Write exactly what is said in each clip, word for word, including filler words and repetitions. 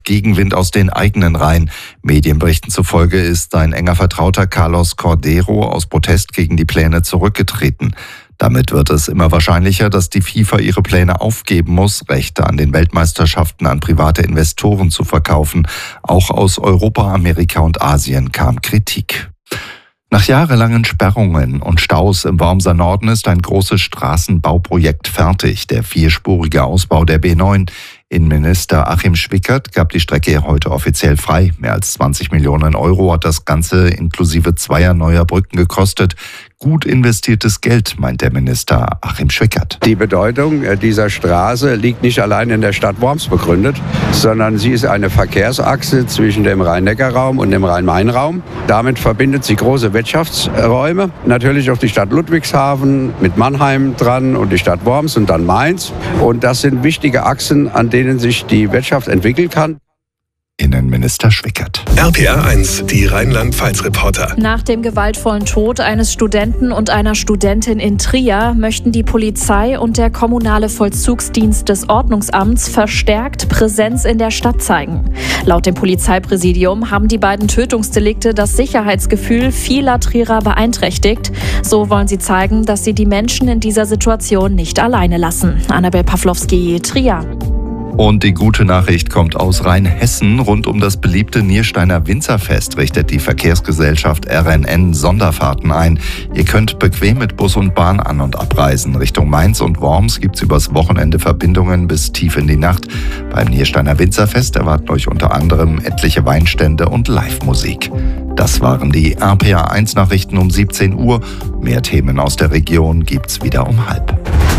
Gegenwind aus den eigenen Reihen. Medienberichten zufolge ist sein enger Vertrauter Carlos Cordeiro aus Protest gegen die Pläne zurückgetreten. Damit wird es immer wahrscheinlicher, dass die FIFA ihre Pläne aufgeben muss, Rechte an den Weltmeisterschaften an private Investoren zu verkaufen. Auch aus Europa, Amerika und Asien kam Kritik. Nach jahrelangen Sperrungen und Staus im Wormser Norden ist ein großes Straßenbauprojekt fertig, der vierspurige Ausbau der B neun. Innenminister Achim Schwickert gab die Strecke heute offiziell frei. Mehr als zwanzig Millionen Euro hat das Ganze inklusive zweier neuer Brücken gekostet. Gut investiertes Geld, meint der Minister Achim Schwickert. Die Bedeutung dieser Straße liegt nicht allein in der Stadt Worms begründet, sondern sie ist eine Verkehrsachse zwischen dem Rhein-Neckar-Raum und dem Rhein-Main-Raum. Damit verbindet sie große Wirtschaftsräume, natürlich auch die Stadt Ludwigshafen mit Mannheim dran und die Stadt Worms und dann Mainz. Und das sind wichtige Achsen, an denen sich die Wirtschaft entwickeln kann. Innenminister Schwickert. R P R eins, die Rheinland-Pfalz-Reporter. Nach dem gewaltvollen Tod eines Studenten und einer Studentin in Trier möchten die Polizei und der kommunale Vollzugsdienst des Ordnungsamts verstärkt Präsenz in der Stadt zeigen. Laut dem Polizeipräsidium haben die beiden Tötungsdelikte das Sicherheitsgefühl vieler Trierer beeinträchtigt. So wollen sie zeigen, dass sie die Menschen in dieser Situation nicht alleine lassen. Annabel Pawlowski, Trier. Und die gute Nachricht kommt aus Rheinhessen. Rund um das beliebte Niersteiner Winzerfest richtet die Verkehrsgesellschaft R N N Sonderfahrten ein. Ihr könnt bequem mit Bus und Bahn an- und abreisen. Richtung Mainz und Worms gibt's übers Wochenende Verbindungen bis tief in die Nacht. Beim Niersteiner Winzerfest erwarten euch unter anderem etliche Weinstände und Live-Musik. Das waren die R P R eins Nachrichten um siebzehn Uhr. Mehr Themen aus der Region gibt's wieder um halb.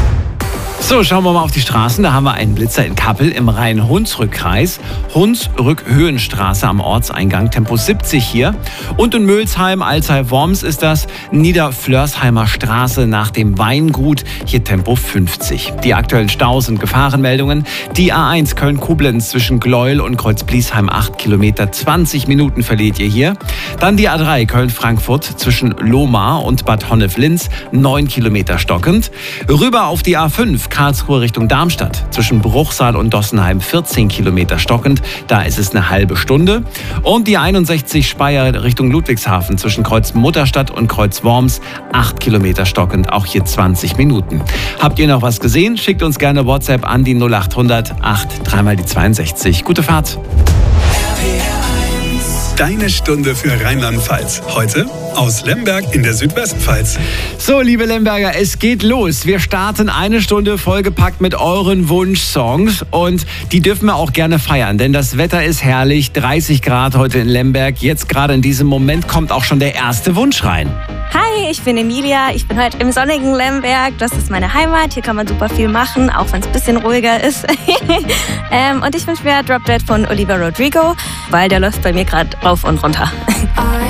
So, schauen wir mal auf die Straßen. Da haben wir einen Blitzer in Kappel im Rhein-Hunsrück-Kreis. Hunsrück-Höhenstraße am Ortseingang, Tempo siebzig hier. Und in Mülsheim, Alzey-Worms ist das Niederflörsheimer Straße nach dem Weingut, hier Tempo fünfzig. Die aktuellen Staus und Gefahrenmeldungen. Die A eins Köln-Koblenz zwischen Gleuel und Kreuzbliesheim acht Kilometer, zwanzig Minuten verliert ihr hier. Dann die A drei Köln-Frankfurt zwischen Lohmar und Bad Honnef-Linz, neun Kilometer stockend. Rüber auf die A fünf Karlsruhe Richtung Darmstadt. Zwischen Bruchsal und Dossenheim vierzehn Kilometer stockend. Da ist es eine halbe Stunde. Und die einundsechzig Speyer Richtung Ludwigshafen zwischen Kreuz Mutterstadt und Kreuz Worms acht Kilometer stockend. Auch hier zwanzig Minuten. Habt ihr noch was gesehen? Schickt uns gerne WhatsApp an die null acht hundert acht dreimal die zweiundsechzig. Gute Fahrt. Deine Stunde für Rheinland-Pfalz. Heute aus Lemberg in der Südwestpfalz. So, liebe Lemberger, es geht los. Wir starten eine Stunde vollgepackt mit euren Wunschsongs und die dürfen wir auch gerne feiern, denn das Wetter ist herrlich, dreißig Grad heute in Lemberg. Jetzt gerade in diesem Moment kommt auch schon der erste Wunsch rein. Hi, ich bin Emilia, ich bin heute im sonnigen Lemberg, das ist meine Heimat, hier kann man super viel machen, auch wenn es ein bisschen ruhiger ist. ähm, und ich wünsche mir Drop Dead von Olivia Rodrigo, weil der läuft bei mir gerade rauf und runter.